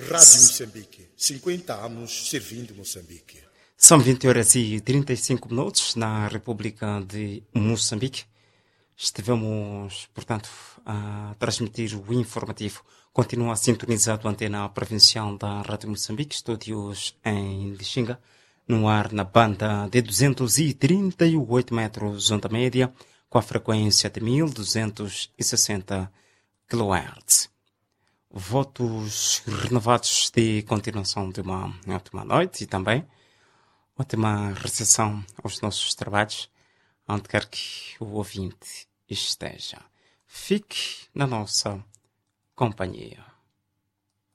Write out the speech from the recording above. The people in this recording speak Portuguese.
Rádio Moçambique, 50 anos servindo Moçambique. São 20 horas e 35 minutos na República de Moçambique. Estivemos, portanto, a transmitir o informativo. Continua sintonizado a antena provincial da Rádio Moçambique, estúdios em Lixinga, no ar na banda de 238 metros onda média, com a frequência de 1260 kHz. Votos renovados de continuação de uma ótima noite e também ótima recepção aos nossos trabalhos, onde quer que o ouvinte esteja. Fique na nossa companhia.